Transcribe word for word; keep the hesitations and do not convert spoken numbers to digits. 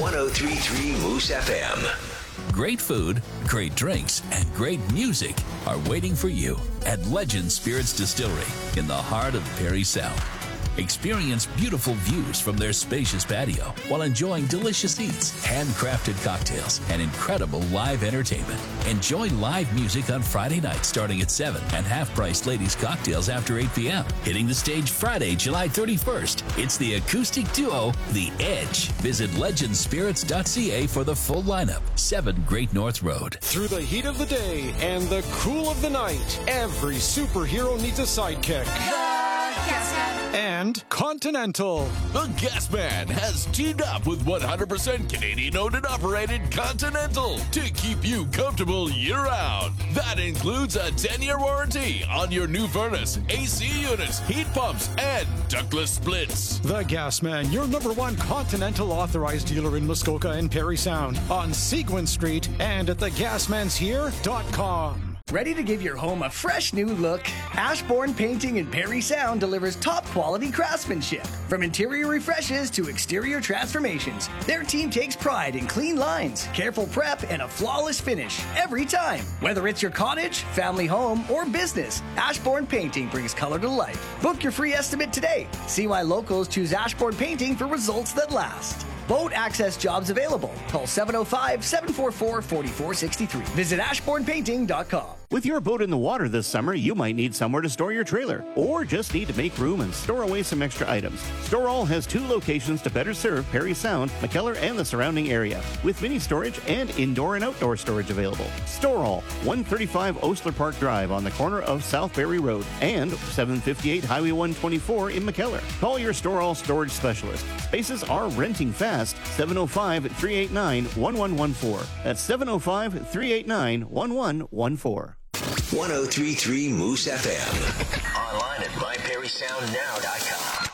one oh three point three Moose F M. Great food, great drinks, and great music are waiting for you at Legend Spirits Distillery in the heart of Parry Sound. Experience beautiful views from their spacious patio while enjoying delicious eats, handcrafted cocktails, and incredible live entertainment. Enjoy live music on Friday nights starting at seven and half-priced ladies' cocktails after eight p.m. Hitting the stage Friday, July thirty-first, it's the acoustic duo, The Edge. Visit legend spirits dot c a for the full lineup. seven Great North Road. Through the heat of the day and the cool of the night, every superhero needs a sidekick. And Continental. The Gas Man has teamed up with one hundred percent Canadian owned and operated Continental to keep you comfortable year-round. That includes a ten-year warranty on your new furnace, A C units, heat pumps, and ductless splits. The Gas Man, your number one Continental authorized dealer in Muskoka and Parry Sound, on Seguin Street and at the gas mans here dot com. Ready to give your home a fresh new look? Ashbourne Painting in Parry Sound delivers top-quality craftsmanship. From interior refreshes to exterior transformations, their team takes pride in clean lines, careful prep, and a flawless finish every time. Whether it's your cottage, family home, or business, Ashbourne Painting brings color to life. Book your free estimate today. See why locals choose Ashbourne Painting for results that last. Boat access jobs available. Call seven oh five, seven four four, four four six three. Visit ashbourne painting dot com. With your boat in the water this summer, you might need somewhere to store your trailer, or just need to make room and store away some extra items. Storall has two locations to better serve Parry Sound, McKellar, and the surrounding area, with mini storage and indoor and outdoor storage available. Storall, one thirty-five Osler Park Drive on the corner of South Barrie Road, and seven fifty-eight Highway one twenty-four in McKellar. Call your Storall storage specialist. Spaces are renting fast. seven oh five, three eight nine, one one one four. That's seven oh five, three eight nine, one one one four. one oh three point three Moose F M. Online at my parry sound now dot com.